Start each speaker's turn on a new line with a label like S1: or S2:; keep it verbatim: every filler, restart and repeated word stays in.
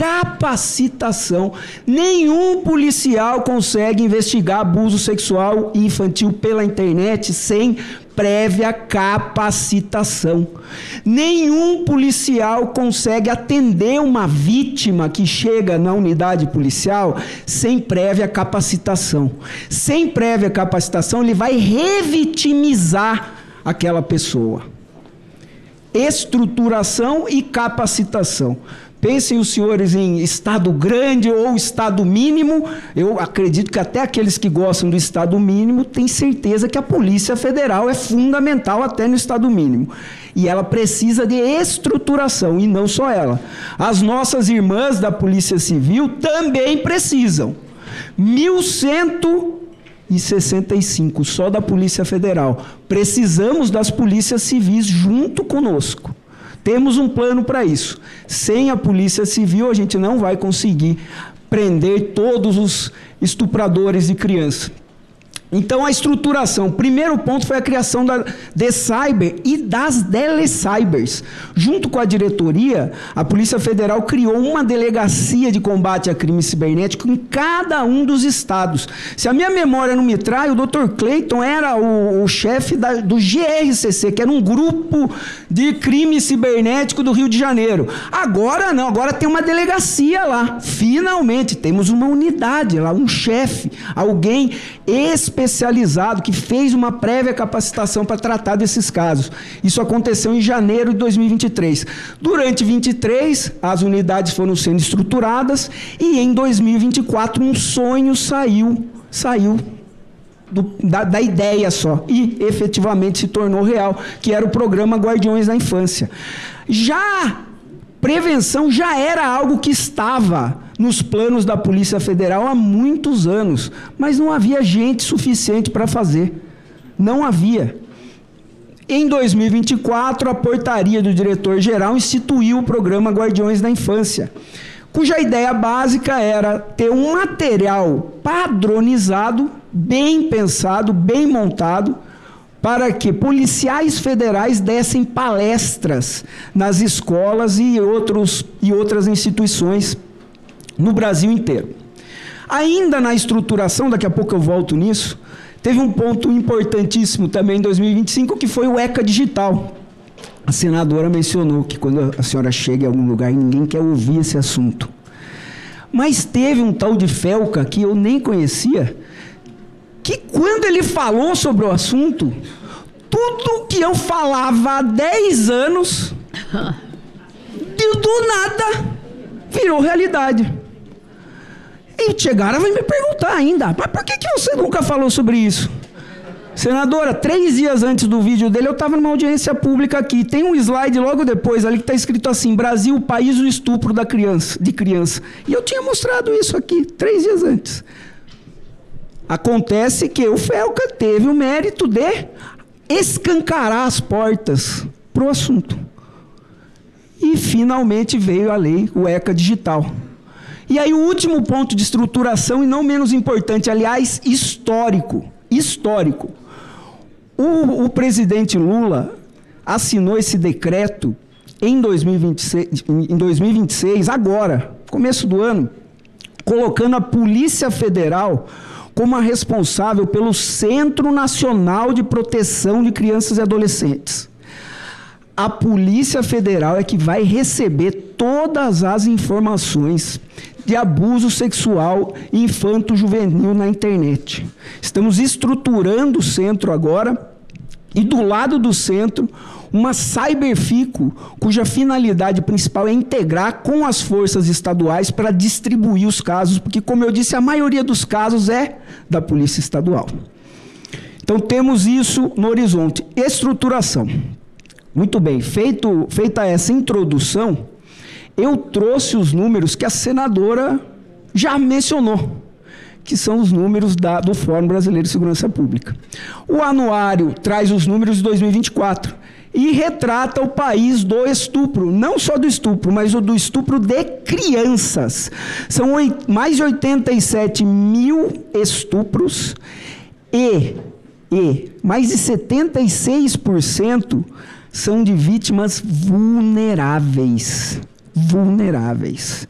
S1: capacitação. Nenhum policial consegue investigar abuso sexual e infantil pela internet sem prévia capacitação. Nenhum policial consegue atender uma vítima que chega na unidade policial sem prévia capacitação. Sem prévia capacitação, ele vai revitimizar aquela pessoa. Estruturação e capacitação. Pensem os senhores em estado grande ou estado mínimo. Eu acredito que até aqueles que gostam do estado mínimo têm certeza que a Polícia Federal é fundamental até no estado mínimo. E ela precisa de estruturação, e não só ela. As nossas irmãs da Polícia Civil também precisam. mil cento e sessenta e cinco só da Polícia Federal. Precisamos das polícias civis junto conosco. Temos um plano para isso. Sem a Polícia Civil, a gente não vai conseguir prender todos os estupradores de criança. Então, a estruturação. O primeiro ponto foi a criação da DECyber e das DeleCybers. Junto com a diretoria, a Polícia Federal criou uma delegacia de combate a crime cibernético em cada um dos estados. Se a minha memória não me trai, o doutor Cleiton era o, o chefe da, do G R C C, que era um grupo de crime cibernético do Rio de Janeiro. Agora não, agora tem uma delegacia lá. Finalmente, temos uma unidade lá, um chefe, alguém especializado, especializado, que fez uma prévia capacitação para tratar desses casos. Isso aconteceu em janeiro de dois mil e vinte e três. Durante vinte e três, as unidades foram sendo estruturadas e em dois mil e vinte e quatro um sonho saiu, saiu do, da, da ideia só e efetivamente se tornou real, que era o programa Guardiões da Infância. Já prevenção já era algo que estava nos planos da Polícia Federal há muitos anos, mas não havia gente suficiente para fazer. Não havia. Em dois mil e vinte e quatro, a portaria do diretor-geral instituiu o programa Guardiões da Infância, cuja ideia básica era ter um material padronizado, bem pensado, bem montado, para que policiais federais dessem palestras nas escolas e, outros, e outras instituições no Brasil inteiro. Ainda na estruturação, daqui a pouco eu volto nisso, teve um ponto importantíssimo também em dois mil e vinte e cinco, que foi o ECA Digital. A senadora mencionou que quando a senhora chega em algum lugar, ninguém quer ouvir esse assunto. Mas teve um tal de Felca, que eu nem conhecia, que quando ele falou sobre o assunto, tudo que eu falava há dez anos, do nada, virou realidade. E chegaram a me perguntar ainda, mas por que, que você nunca falou sobre isso? Senadora, três dias antes do vídeo dele, eu estava numa audiência pública aqui. Tem um slide logo depois ali que está escrito assim: Brasil, país do estupro da criança, de criança. E eu tinha mostrado isso aqui, três dias antes. Acontece que o Felca teve o mérito de escancarar as portas para o assunto. E finalmente veio a lei, o ECA Digital. E aí o último ponto de estruturação, e não menos importante, aliás, histórico, histórico. O, o presidente Lula assinou esse decreto em dois mil e vinte e seis, em dois mil e vinte e seis, agora, começo do ano, colocando a Polícia Federal como a responsável pelo Centro Nacional de Proteção de Crianças e Adolescentes. A Polícia Federal é que vai receber todas as informações de abuso sexual infanto-juvenil na internet. Estamos estruturando o centro agora, e do lado do centro, uma Cyberfico, cuja finalidade principal é integrar com as forças estaduais para distribuir os casos, porque, como eu disse, a maioria dos casos é da Polícia Estadual. Então, temos isso no horizonte. Estruturação. Muito bem, feito, feita essa introdução, eu trouxe os números que a senadora já mencionou, que são os números da, do Fórum Brasileiro de Segurança Pública. O anuário traz os números de dois mil e vinte e quatro e retrata o país do estupro, não só do estupro, mas o do estupro de crianças. São oito, mais de oitenta e sete mil estupros e, e mais de setenta e seis por cento são de vítimas vulneráveis. Vulneráveis.